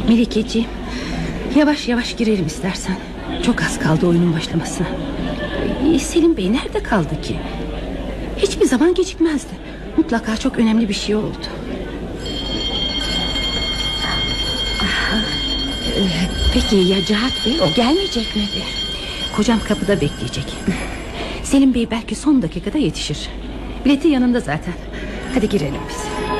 Melekeciğim, yavaş yavaş girelim istersen. Çok az kaldı oyunun başlamasına. Selim Bey nerede kaldı ki? Hiçbir zaman gecikmezdi. Mutlaka çok önemli bir şey oldu. Peki ya Cihat Bey, o gelmeyecek mi? Kocam kapıda bekleyecek. Selim Bey belki son dakikada yetişir. Bileti yanında zaten. Hadi girelim biz.